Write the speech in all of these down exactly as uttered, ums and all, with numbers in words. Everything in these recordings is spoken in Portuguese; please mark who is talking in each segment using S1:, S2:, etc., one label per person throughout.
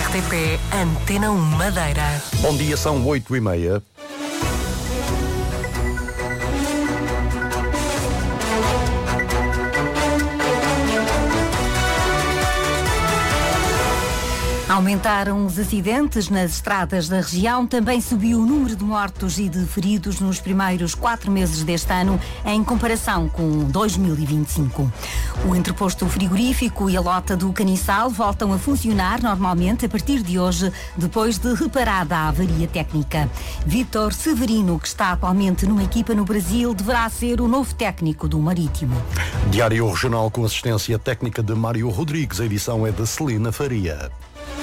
S1: R T P Antena um Madeira.
S2: Bom dia, são oito e meia.
S3: Aumentaram os acidentes nas estradas da região, também subiu o número de mortos e de feridos nos primeiros quatro meses deste ano, em comparação com dois mil e vinte e cinco. O entreposto frigorífico e a lota do Caniçal voltam a funcionar normalmente a partir de hoje, depois de reparada a avaria técnica. Vítor Severino, que está atualmente numa equipa no Brasil, deverá ser o novo técnico do Marítimo.
S2: Diário Regional com assistência técnica de Mário Rodrigues, a edição é de Celina Faria.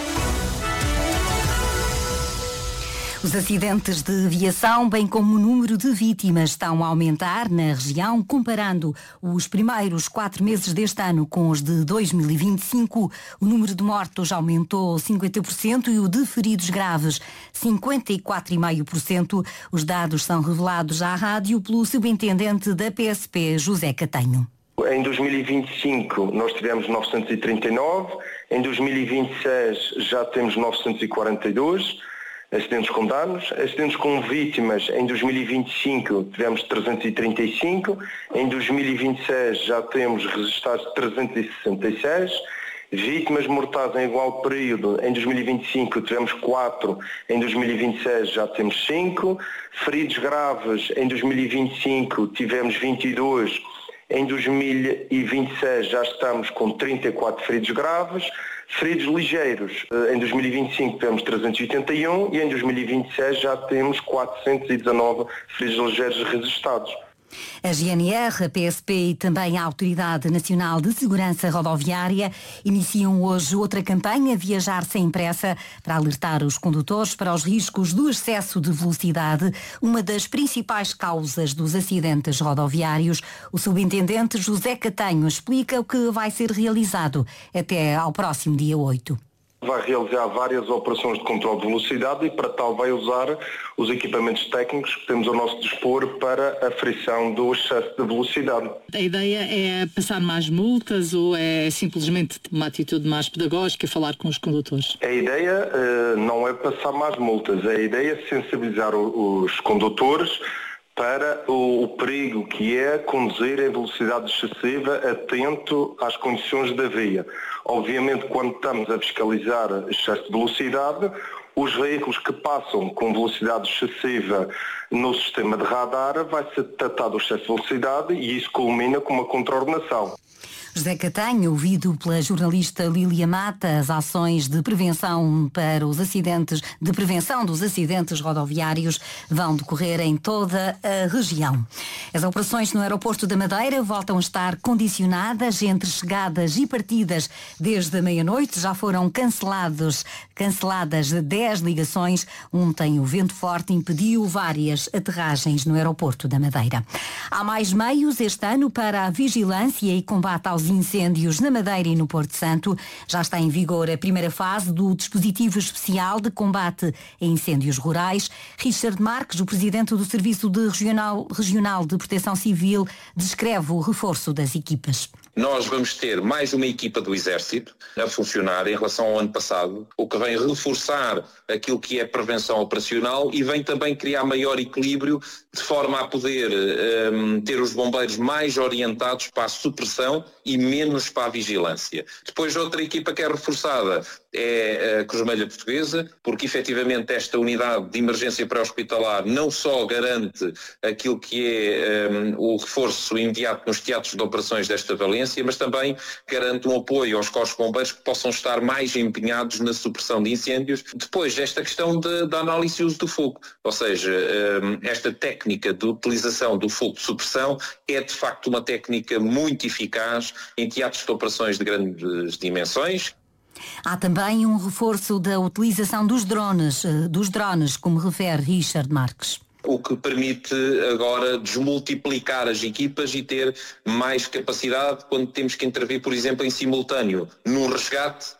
S3: Os acidentes de aviação, bem como o número de vítimas, estão a aumentar na região. Comparando os primeiros quatro meses deste ano com os de dois mil e vinte e cinco, o número de mortos aumentou cinquenta por cento e o de feridos graves cinquenta e quatro vírgula cinco por cento. Os dados são revelados à rádio pelo subintendente da P S P, José Catanho.
S4: Em dois mil e vinte e cinco nós tivemos novecentos e trinta e nove, em dois mil e vinte e seis já temos novecentos e quarenta e dois acidentes com danos, acidentes com vítimas em dois mil e vinte e cinco tivemos trezentos e trinta e cinco, em dois mil e vinte e seis já temos registrados trezentos e sessenta e seis, vítimas mortais em igual período em dois mil e vinte e cinco tivemos quatro, em dois mil e vinte e seis já temos cinco, feridos graves em dois mil e vinte e cinco tivemos vinte e dois, em dois mil e vinte e seis já estamos com trinta e quatro feridos graves, feridos ligeiros em dois mil e vinte e cinco temos trezentos e oitenta e um e em dois mil e vinte e seis já temos quatrocentos e dezanove feridos ligeiros registados.
S3: A G N R, a P S P e também a Autoridade Nacional de Segurança Rodoviária iniciam hoje outra campanha Viajar Sem Pressa para alertar os condutores para os riscos do excesso de velocidade, uma das principais causas dos acidentes rodoviários. O subintendente José Catanho explica o que vai ser realizado até ao próximo dia oito.
S4: Vai realizar várias operações de controle de velocidade e para tal vai usar os equipamentos técnicos que temos ao nosso dispor para a aferição do excesso de velocidade.
S5: A ideia é passar mais multas ou é simplesmente uma atitude mais pedagógica, falar com os condutores?
S4: A ideia uh, não é passar mais multas, a ideia é sensibilizar os condutores para o, o perigo que é conduzir em velocidade excessiva atento às condições da via. Obviamente, quando estamos a fiscalizar excesso de velocidade, os veículos que passam com velocidade excessiva no sistema de radar vai ser detectado o excesso de velocidade e isso culmina com uma contraordenação.
S3: José Catanho, ouvido pela jornalista Lília Mata, as ações de prevenção para os acidentes, de prevenção dos acidentes rodoviários vão decorrer em toda a região. As operações no aeroporto da Madeira voltam a estar condicionadas entre chegadas e partidas. Desde a meia-noite já foram cancelados, canceladas dez ligações. Ontem o vento forte impediu várias aterragens no aeroporto da Madeira. Há mais meios este ano para a vigilância e combate aos incêndios na Madeira e no Porto Santo. Já está em vigor a primeira fase do dispositivo especial de combate a incêndios rurais. Richard Marques, o presidente do Serviço de Regional, Regional de Proteção Civil, descreve o reforço das equipas.
S6: Nós vamos ter mais uma equipa do Exército a funcionar em relação ao ano passado, o que vem reforçar aquilo que é prevenção operacional e vem também criar maior equilíbrio de forma a poder um, ter os bombeiros mais orientados para a supressão e menos para a vigilância. Depois outra equipa que é reforçada é a Cruz Vermelha Portuguesa, porque efetivamente esta unidade de emergência pré-hospitalar não só garante aquilo que é um, o reforço imediato nos teatros de operações desta valência, mas também garante um apoio aos corpos de bombeiros que possam estar mais empenhados na supressão de incêndios. Depois, esta questão da análise e uso do fogo, ou seja, um, esta técnica de utilização do fogo de supressão é de facto uma técnica muito eficaz em teatros de operações de grandes dimensões.
S3: Há também um reforço da utilização dos drones, dos drones, como refere Richard Marques.
S6: O que permite agora desmultiplicar as equipas e ter mais capacidade quando temos que intervir, por exemplo, em simultâneo no resgate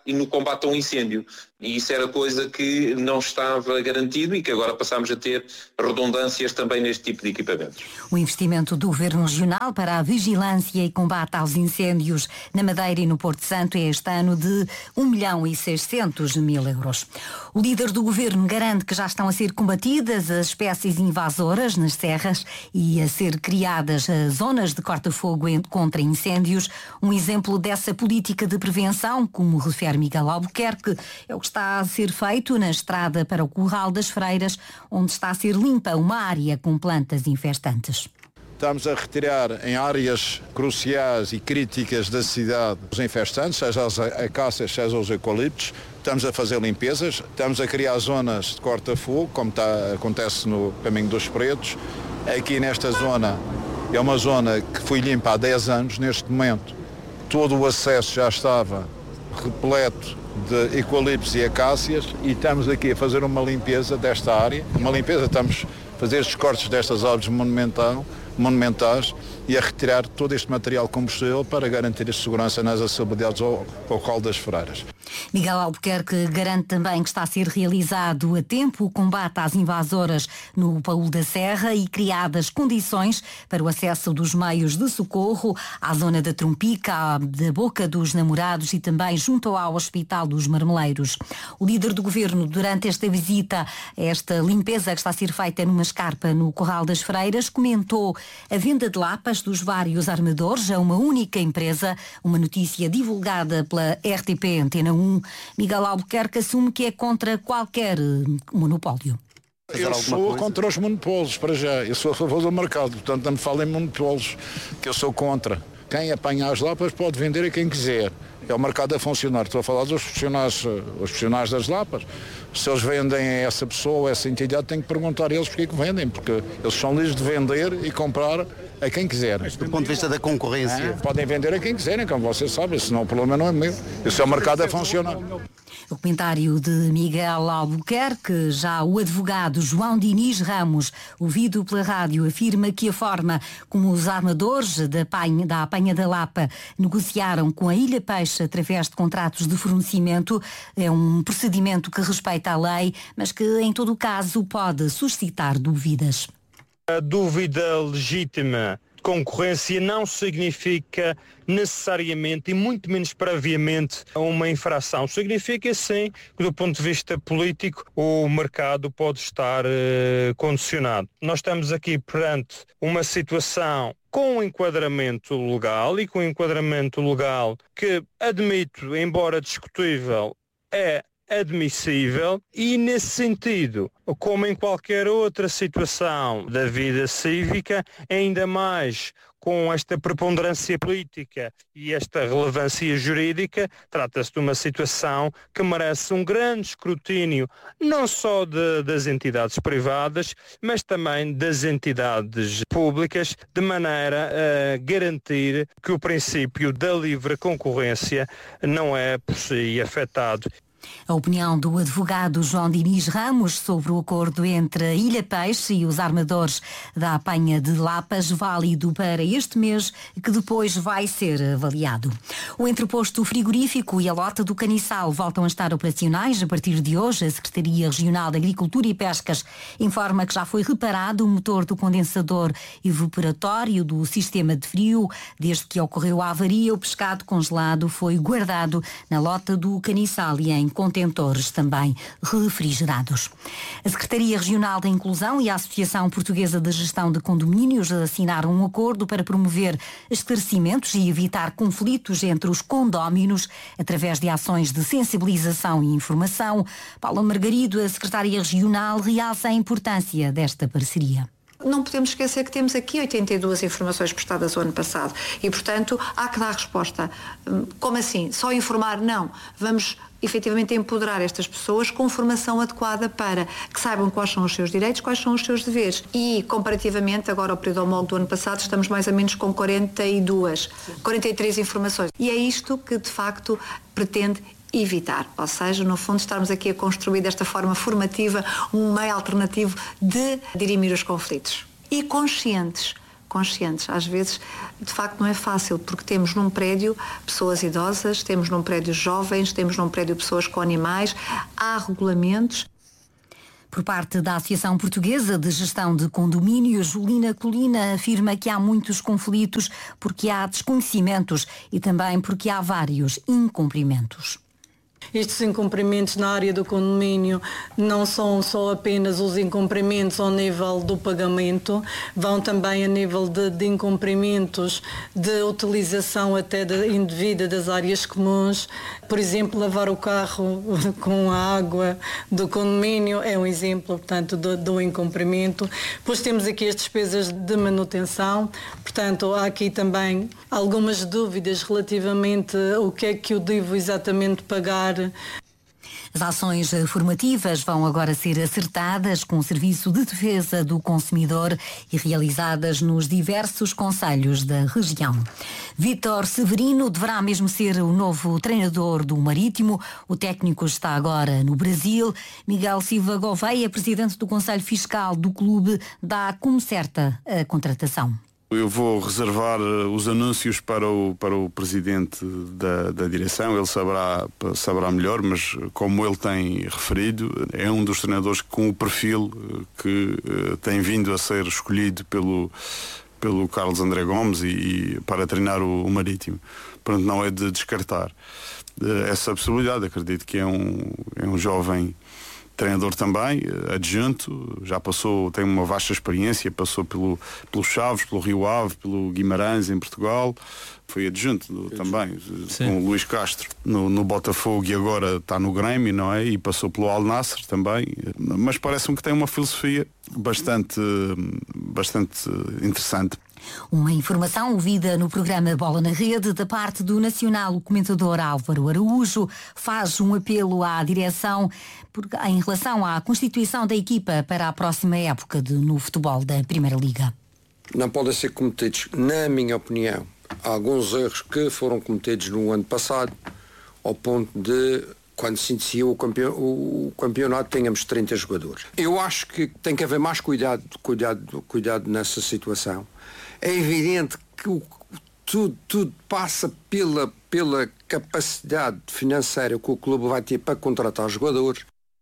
S6: e no combate a um incêndio. E isso era coisa que não estava garantido e que agora passamos a ter redundâncias também neste tipo de equipamentos.
S3: O investimento do Governo Regional para a vigilância e combate aos incêndios na Madeira e no Porto Santo é este ano de um milhão e seiscentos mil euros. O líder do Governo garante que já estão a ser combatidas as espécies invasoras nas serras e a ser criadas zonas de corta-fogo contra incêndios. Um exemplo dessa política de prevenção, como refere Miguel Albuquerque, é o que está a ser feito na estrada para o Curral das Freiras, onde está a ser limpa uma área com plantas infestantes.
S7: Estamos a retirar em áreas cruciais e críticas da cidade os infestantes, seja as acácias, seja os eucaliptos. Estamos a fazer limpezas, estamos a criar zonas de corta-fogo, como está, acontece no Caminho dos Pretos. Aqui nesta zona, é uma zona que foi limpa há dez anos, neste momento todo o acesso já estava repleto de eucaliptos e acácias e estamos aqui a fazer uma limpeza desta área, uma limpeza, estamos a fazer estes cortes destas árvores monumental, monumentais e a retirar todo este material combustível para garantir a segurança nas acessibilidades ao, ao Curral das Freiras.
S3: Miguel Albuquerque garante também que está a ser realizado a tempo o combate às invasoras no Paúl da Serra e criadas condições para o acesso dos meios de socorro à zona da Trumpica, da Boca dos Namorados e também junto ao Hospital dos Marmeleiros. O líder do Governo, durante esta visita, esta limpeza que está a ser feita numa escarpa no Curral das Freiras, comentou a venda de lapas dos vários armadores a uma única empresa, uma notícia divulgada pela R T P Antena um. Miguel Albuquerque assume que é contra qualquer monopólio.
S7: Eu sou contra os monopólios, para já. Eu sou a favor do mercado, portanto não me falem monopólios, que eu sou contra. Quem apanha as lapas pode vender a quem quiser. É o mercado a funcionar. Estou a falar dos profissionais, os profissionais das lapas. Se eles vendem a essa pessoa, a essa entidade, tem que perguntar a eles porque é que vendem, porque eles são livres de vender e comprar a quem quiser.
S2: Do ponto de vista da concorrência.
S7: É, podem vender a quem quiserem, como vocês sabem, senão o problema não é meu. Esse é o mercado a funcionar.
S3: O comentário de Miguel Albuquerque. Já o advogado João Diniz Ramos, ouvido pela rádio, afirma que a forma como os armadores da apanha da, apanha da Lapa negociaram com a Ilha Peixe através de contratos de fornecimento é um procedimento que respeita a lei, mas que em todo o caso pode suscitar dúvidas.
S8: A dúvida legítima de concorrência não significa necessariamente e muito menos previamente uma infração. Significa sim que do ponto de vista político o mercado pode estar uh, condicionado. Nós estamos aqui perante uma situação com enquadramento legal e com enquadramento legal que, admito, embora discutível, é admissível e, nesse sentido, como em qualquer outra situação da vida cívica, ainda mais com esta preponderância política e esta relevância jurídica, trata-se de uma situação que merece um grande escrutínio, não só de, das entidades privadas, mas também das entidades públicas, de maneira a garantir que o princípio da livre concorrência não é por si afetado.
S3: A opinião do advogado João Diniz Ramos sobre o acordo entre a Ilha Peixe e os armadores da apanha de lapas, válido para este mês, que depois vai ser avaliado. O entreposto frigorífico e a lota do Caniçal voltam a estar operacionais a partir de hoje. A Secretaria Regional de Agricultura e Pescas informa que já foi reparado o motor do condensador evaporatório do sistema de frio. Desde que ocorreu a avaria, o pescado congelado foi guardado na lota do Caniçal e em contentores também refrigerados. A Secretaria Regional da Inclusão e a Associação Portuguesa de Gestão de Condomínios assinaram um acordo para promover esclarecimentos e evitar conflitos entre os condóminos através de ações de sensibilização e informação. Paula Margarido, a Secretária Regional, realça a importância desta parceria.
S9: Não podemos esquecer que temos aqui oitenta e duas informações prestadas o ano passado e, portanto, há que dar resposta. Como assim? Só informar? Não. Vamos efetivamente empoderar estas pessoas com formação adequada para que saibam quais são os seus direitos, quais são os seus deveres. E, comparativamente, agora ao período homólogo do ano passado, estamos mais ou menos com quarenta e duas, quarenta e três informações. E é isto que, de facto, pretende evitar, ou seja, no fundo estarmos aqui a construir desta forma formativa um meio alternativo de dirimir os conflitos. E conscientes, conscientes. Às vezes, de facto, não é fácil, porque temos num prédio pessoas idosas, temos num prédio jovens, temos num prédio pessoas com animais, há regulamentos.
S3: Por parte da Associação Portuguesa de Gestão de Condomínios, Julina Colina afirma que há muitos conflitos porque há desconhecimentos e também porque há vários incumprimentos.
S10: Estes incumprimentos na área do condomínio não são só apenas os incumprimentos ao nível do pagamento, vão também a nível de, de incumprimentos de utilização até de, indevida das áreas comuns. Por exemplo, lavar o carro com a água do condomínio é um exemplo, portanto, do, do incumprimento. Depois temos aqui as despesas de manutenção, portanto, há aqui também algumas dúvidas relativamente ao que é que eu devo exatamente pagar.
S3: As ações formativas vão agora ser acertadas com o Serviço de Defesa do Consumidor e realizadas nos diversos concelhos da região. Vítor Severino deverá mesmo ser o novo treinador do Marítimo. O técnico está agora no Brasil. Miguel Silva Gouveia, presidente do Conselho Fiscal do clube, dá como certa a contratação.
S11: Eu vou reservar os anúncios para o, para o presidente da, da direção, ele saberá, saberá melhor, mas como ele tem referido, é um dos treinadores com o perfil que uh, tem vindo a ser escolhido pelo, pelo Carlos André Gomes e, e para treinar o, o Marítimo. Portanto, não é de descartar uh, essa possibilidade. Acredito que é um, é um jovem treinador também, adjunto, já passou, tem uma vasta experiência, passou pelo, pelo Chaves, pelo Rio Ave, pelo Guimarães em Portugal, foi adjunto também, Sim. com o Luís Castro no, no Botafogo e agora está no Grêmio, não é? E passou pelo Al Nassr também, mas parece-me que tem uma filosofia bastante, bastante interessante.
S3: Uma informação ouvida no programa Bola na Rede da parte do Nacional. O comentador Álvaro Araújo faz um apelo à direção em relação à constituição da equipa para a próxima época de, no futebol da Primeira Liga.
S12: Não podem ser cometidos, na minha opinião, alguns erros que foram cometidos no ano passado, ao ponto de, quando se iniciou o, campeon, o campeonato, tenhamos trinta jogadores. Eu acho que tem que haver mais cuidado, cuidado, cuidado nessa situação. É evidente que o, tudo, tudo passa pela, pela capacidade financeira que o clube vai ter para contratar jogadores.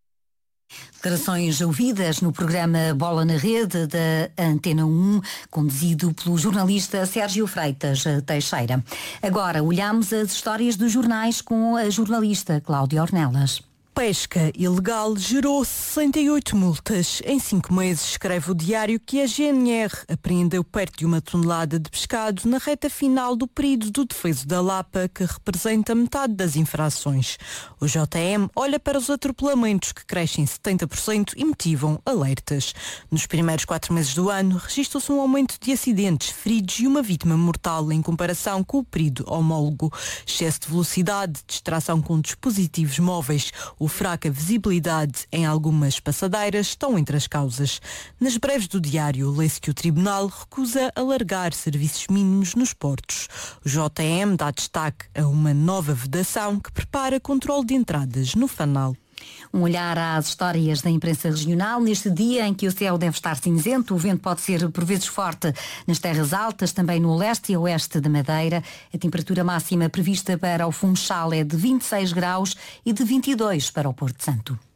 S3: Declarações ouvidas no programa Bola na Rede da Antena um, conduzido pelo jornalista Sérgio Freitas Teixeira. Agora olhamos as histórias dos jornais com a jornalista Cláudia Ornelas.
S13: Pesca ilegal gerou sessenta e oito multas. Em cinco meses, escreve o diário que a G N R apreendeu perto de uma tonelada de pescado na reta final do período do defeso da Lapa, que representa metade das infrações. O J M olha para os atropelamentos, que crescem setenta por cento e motivam alertas. Nos primeiros quatro meses do ano, registra-se um aumento de acidentes, feridos e uma vítima mortal em comparação com o período homólogo. Excesso de velocidade, distração com dispositivos móveis, ou fraca visibilidade em algumas passadeiras estão entre as causas. Nas breves do diário, lê-se que o Tribunal recusa alargar serviços mínimos nos portos. O J M dá destaque a uma nova vedação que prepara controle de entradas no Fanal.
S3: Um olhar às histórias da imprensa regional neste dia em que o céu deve estar cinzento, o vento pode ser por vezes forte nas terras altas, também no leste e oeste da Madeira. A temperatura máxima prevista para o Funchal é de vinte e seis graus e de vinte e dois para o Porto Santo.